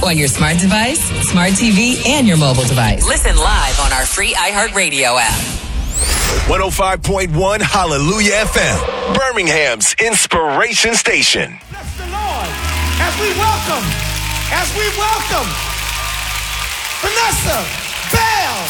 on your smart device, smart TV, and your mobile device. Listen live on our free iHeartRadio app. 105.1 Hallelujah FM, Birmingham's inspiration station. Bless the Lord as we welcome Vanessa Bell.